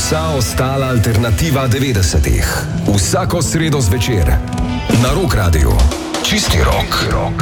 vsa ostala alternativa 90-ih. Vsako sredo zvečer na Rock Radiu. Čisti rok.